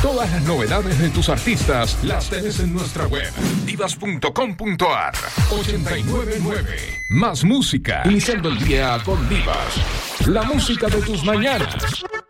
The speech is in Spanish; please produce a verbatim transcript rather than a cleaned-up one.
Todas las novedades de tus artistas las tenés en nuestra web, divas punto com punto ar. ochenta y nueve nueve. Más música. Iniciando el día con Divas. La música de tus mañanas.